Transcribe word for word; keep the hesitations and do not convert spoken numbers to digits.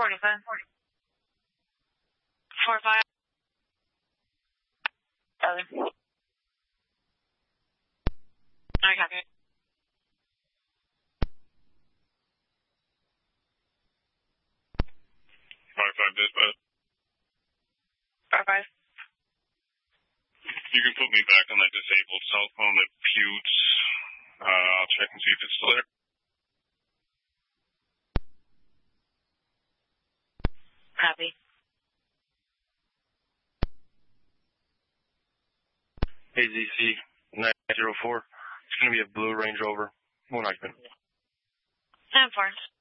forty-five. Four five. Other. I copy it. Five five dispatch. Five five. You can put me back on that disabled cell phone at Pewds. Uh, I'll check and see if it's still there. Copy. A Z C nine zero four. It's going to be a blue Range Rover. One occupant. ten four.